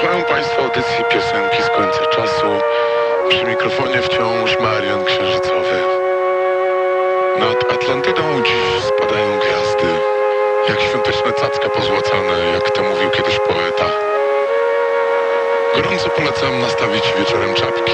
Słuchają Państwo audycji piosenki z końca czasu. Przy mikrofonie wciąż Marian Księżycowy. Nad Atlantydą dziś spadają gwiazdy, jak świąteczne cacka pozłacane, jak to mówił kiedyś poeta. Gorąco polecam nastawić wieczorem czapki